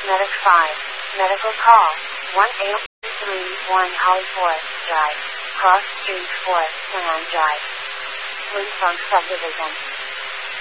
Medic 5. Medical call. 18331 Holly Forest Drive. Cross Street 4, Plan Drive. Winsong Subdivision.